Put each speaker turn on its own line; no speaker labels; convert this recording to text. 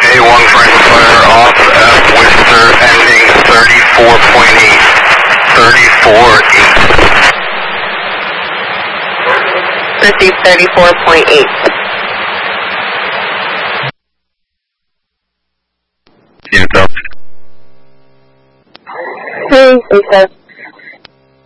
A1 Franklin Fire off F Worcester ending 34.8. 34.8.
Receive 34.8.
Units up.
Hey, Lisa.